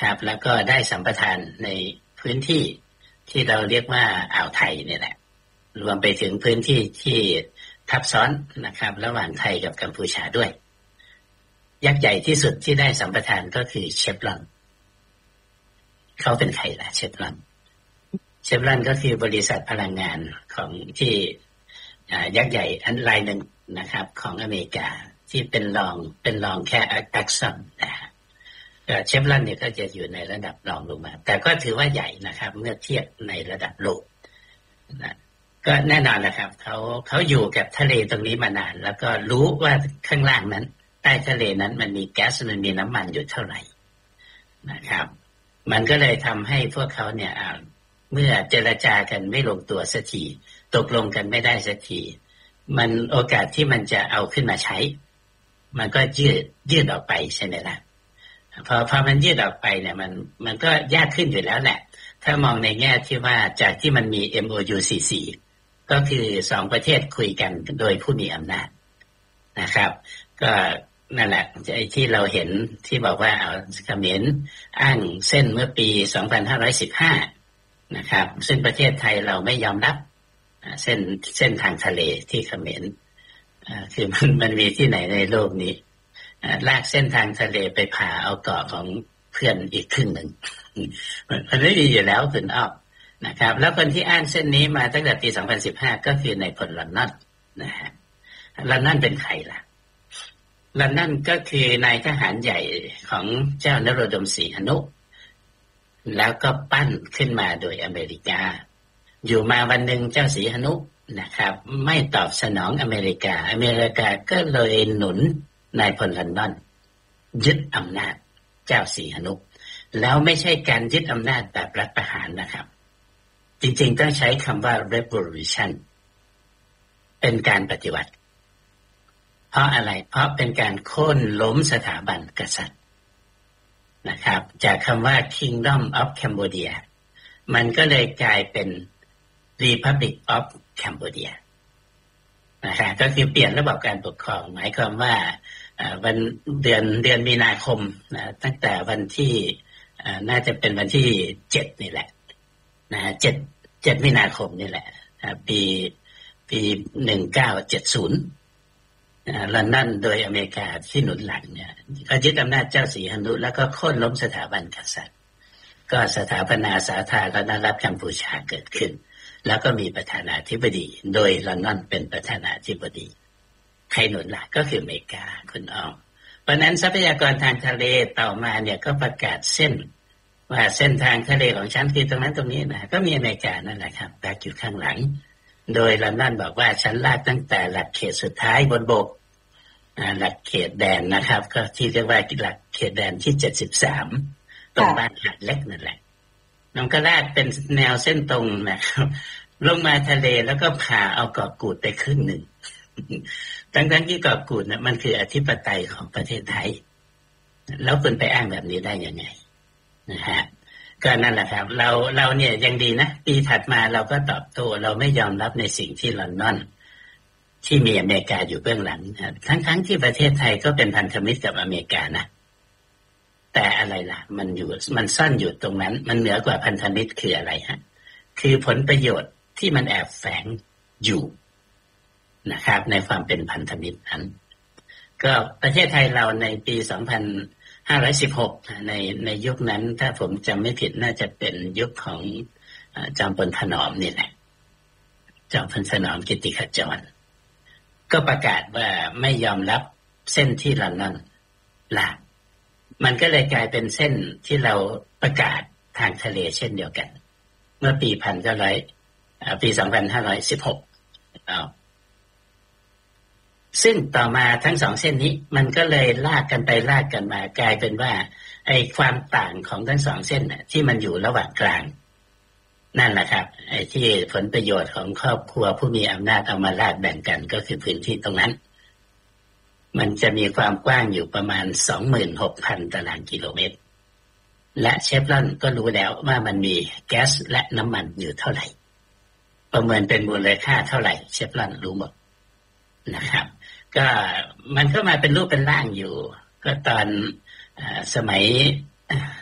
นะครับแล้วก็ได้สัมปทานในพื้นที่ที่เราเรียกว่าอ่าวไทยเนี่ยแหละรวมไปถึงพื้นที่ที่ทับซ้อนนะครับระหว่างไทยกับกัมพูชาด้วยยักษ์ใหญ่ที่สุดที่ได้สัมปทานก็คือเชฟรอนเขาเป็นใครล่ะเชฟรอนก็คือบริษัทพลังงานของที่ยักษ์ใหญ่อันรายหนึ่งนะครับของอเมริกาที่เป็นรองแค่อักซอนนะฮะเชฟรอนเนี่ยก็จะอยู่ในระดับรองลงมาแต่ก็ถือว่าใหญ่นะครับเมื่อเทียบในระดับโลกนะก็แน่นอนนะครับเขาอยู่กับทะเลตรงนี้มานานแล้วก็รู้ว่าข้างล่างนั้นใต้ทะเลนั้นมันมีแก๊สมันมีน้ำมันอยู่เท่าไหร่นะครับมันก็เลยทำให้พวกเขาเนี่ยเมื่อเจรจากันไม่ลงตัวสักทีตกลงกันไม่ได้สักทีมันโอกาสที่มันจะเอาขึ้นมาใช้มันก็ยืดออกไปใช่ไหมล่ะพอมันยืดออกไปเนี่ยมันก็ยากขึ้นอยู่แล้วแหละถ้ามองในแง่ที่ว่าจากที่มันมี MOU 44ก็คือสองประเทศคุยกันโดยผู้มีอำนาจนะครับก็นั่นแหละไอ้ที่เราเห็นที่บอกว่าเขมรอ้างเส้นเมื่อปี2515นะครับซึ่งประเทศไทยเราไม่ยอมรับเส้นทางทะเลที่เขมรคือมันมีที่ไหนในโลกนี้ลากเส้นทางทะเลไปผ่าเอาเกาะของเพื่อนอีกครึ่งหนึ่งมันไม่มีอยู่แล้วคุณอ้อนะครับแล้วคนที่อ้างเส้นนี้มาตั้งแต่ปี2015ก็คือนายพลลอนนอนนะฮะลอนนอนเป็นใครล่ะลอนนอนก็คือนายทหารใหญ่ของเจ้านโรดมศรีหนุแล้วก็ปั้นขึ้นมาโดยอเมริกาอยู่มาวันหนึ่งเจ้าศรีหนุนะครับไม่ตอบสนองอเมริกาก็เลยหนุนนายพลลอนนอนยึดอำนาจเจ้าศรีหนุแล้วไม่ใช่การยึดอำนาจแบบรัฐประหารนะครับจริงๆต้องใช้คำว่า revolution เป็นการปฏิวัติเพราะอะไรเพราะเป็นการโค่นล้มสถาบันกษัตริย์นะครับจากคำว่า Kingdom of Cambodia มันก็เลยกลายเป็น Republic of Cambodia นะครับก็คือเปลี่ยนระบบการปกครองหมายความว่าวันเดือนมีนาคมตั้งแต่วันที่น่าจะเป็นวันที่7นี่แหละนะ7มีนาคมนี่แหละปี1970ลอนดอนโดยอเมริกาที่หนุนหลังเนี่ยก็ยึดอำนาจเจ้าศรีหนุแล้วก็โค่นล้มสถาบันกษัตริย์ก็สถาปนาสาธารณรัฐกัมพูชาเกิดขึ้นแล้วก็มีประธานาธิบดีโดยลอนดอนเป็นประธานาธิบดีใครหนุนหลักก็คืออเมริกาคุณอ้อมเพราะนั้นทรัพยากรทางทะเลต่อมาเนี่ยก็ประกาศว่าเส้นทางทะเลของฉันคือตรงนั้นตรงนี้นะก็มีอเมริกานั่นแหละครับดักอยู่ข้างหลังโดยลอนดอนบอกว่าฉันลากตั้งแต่หลักเขตสุดท้ายบนบกหลักเขตแดนนะครับก็ที่เรียกว่าหลักเขตแดนที่73ตรงบ้านหาดเล็กนั่นแหละน้องก็ลากเป็นแนวเส้นตรงนะครับลงมาทะเลแล้วก็ผ่าเอาเกาะกูดไปครึ่งหนึ่งทั้งที่เกาะกูดเนี่ยมันคืออธิปไตยของประเทศไทยแล้วคุณไปอ้างแบบนี้ได้ยังไงนะฮะก็นั่นแหละครับเราเนี่ยยังดีนะปีถัดมาเราก็ตอบโต้เราไม่ยอมรับในสิ่งที่ลอนดอนที่มีอเมริกาอยู่เบื้องหลังทั้งที่ประเทศไทยก็เป็นพันธมิตรกับอเมริกานะแต่อะไรล่ะมันซ่อนอยู่ตรงนั้นมันเหนือกว่าพันธมิตรคืออะไรฮะคือผลประโยชน์ที่มันแอบแฝงอยู่นะครับในความเป็นพันธมิตรนั้นก็ประเทศไทยเราในปี2516ในยุคนั้นถ้าผมจำไม่ผิดน่าจะเป็นยุคของจอมพลถนอมนี่แหละจอมพลถนอมกิตติขจรก็ประกาศว่าไม่ยอมรับเส้นที่ลอนดอนลากมันก็เลยกลายเป็นเส้นที่เราประกาศทางทะเลเช่นเดียวกันเมื่อปี2516ซึ่งต่อมาทั้งสองเส้นนี้มันก็เลยลากกันไปลากกันมากลายเป็นว่าไอ้ความต่างของทั้งสองเส้นน่ะที่มันอยู่ระหว่างกลางนั่นแหละครับไอ้ที่ผลประโยชน์ของครอบครัวผู้มีอำนาจเอามาลากแบ่งกันก็คือพื้นที่ตรงนั้นมันจะมีความกว้างอยู่ประมาณ 26,000 ตารางกิโลเมตรและเชฟรอนก็รู้แล้วว่ามันมีแก๊สและน้ำมันอยู่เท่าไหร่ประเมินเป็นมูลค่าเท่าไหร่เชฟรอนรู้หมดนะครับก็มันก็มาเป็นรูปเป็นร่างอยู่ก็ตอนสมัย